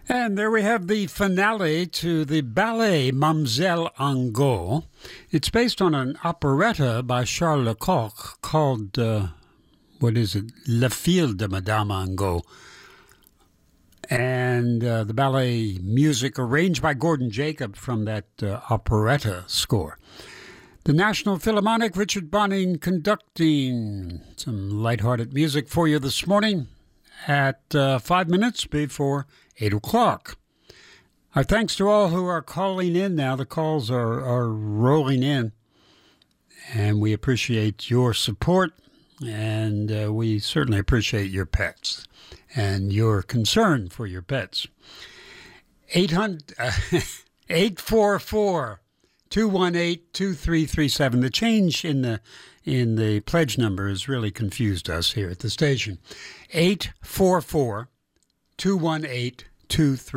And there we have the finale to the ballet Mam'selle Angot. It's based on an operetta by Charles Lecoq called, La Fille de Madame Angot. And the ballet music arranged by Gordon Jacob from that operetta score. The National Philharmonic, Richard Bonning conducting some lighthearted music for you this morning at 5 minutes before 8 o'clock. Our thanks to all who are calling in now. The calls are rolling in, and we appreciate your support, and we certainly appreciate your pets and your concern for your pets. 844-218-2337. The change in the pledge number has really confused us here at the station. 844-218-2337.